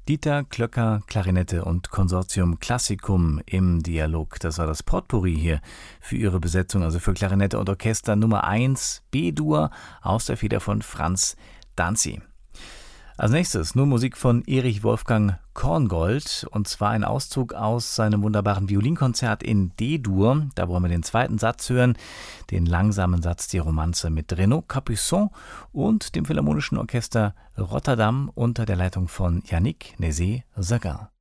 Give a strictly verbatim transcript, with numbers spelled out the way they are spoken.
Dieter Klöcker, Klarinette und Consortium Classicum im Dialog. Das war das Potpourri hier für Ihre Besetzung, also für Klarinette und Orchester Nummer eins, B-Dur, aus der Feder von Franz Danzi. Als nächstes nur Musik von Erich Wolfgang Korngold, und zwar ein Auszug aus seinem wunderbaren Violinkonzert in D-Dur. Da wollen wir den zweiten Satz hören, den langsamen Satz, die Romanze mit Renaud Capuçon und dem Philharmonischen Orchester Rotterdam unter der Leitung von Yannick Nézet-Séguin.